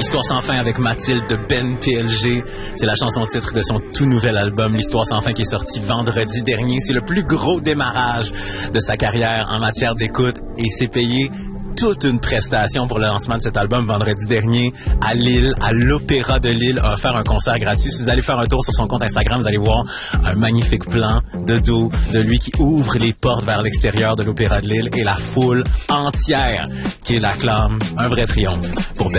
L'Histoire sans fin avec Mathilde de Ben PLG. C'est la chanson titre de son tout nouvel album, L'Histoire sans fin, qui est sorti vendredi dernier. C'est le plus gros démarrage de sa carrière en matière d'écoute et c'est payé toute une prestation pour le lancement de cet album vendredi dernier à Lille, à l'Opéra de Lille, a offert un concert gratuit. Si vous allez faire un tour sur son compte Instagram, vous allez voir un magnifique plan de dos de lui qui ouvre les portes vers l'extérieur de l'Opéra de Lille et la foule entière qui l'acclame. Un vrai triomphe pour